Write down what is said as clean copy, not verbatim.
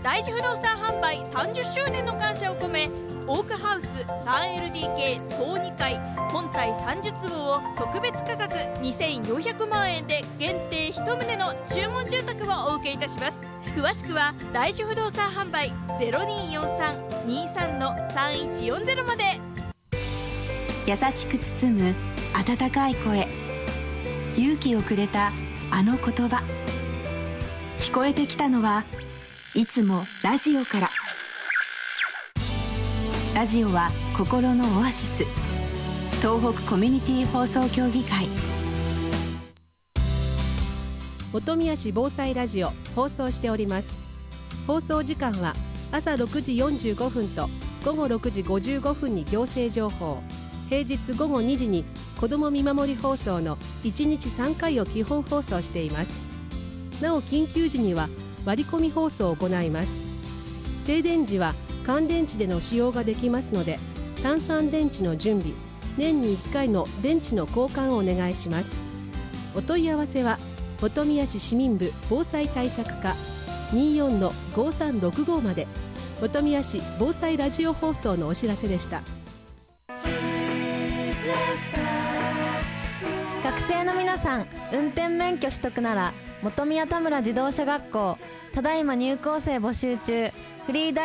大地不動産販売30周年の感謝を込め、オークハウス 3LDK 総2階本体30坪を特別価格2400万円で限定1棟の注文住宅をお受けいたします。詳しくは大地不動産販売 0243-23-3140 まで。 優しく包む温かい声、勇気をくれたあの言葉、聞こえてきたのはいつもラジオから。ラジオは心のオアシス、東北コミュニティ放送協議会。 本宮市防災ラジオ放送しております。放送時間は朝6時45分と午後6時55分に行政情報、平日午後2時に子ども見守り放送の1日3回を基本放送しています。なお緊急時には割り込み放送を行います。停電時は乾電池での使用ができますので、単3電池の準備、年に1回の電池の交換をお願いします。お問い合わせは本宮市市民部防災対策課 24-5365 まで。本宮市防災ラジオ放送のお知らせでした。 学生の皆さん、運転免許取得なら本宮田村自動車学校、ただいま入校生募集中。フリー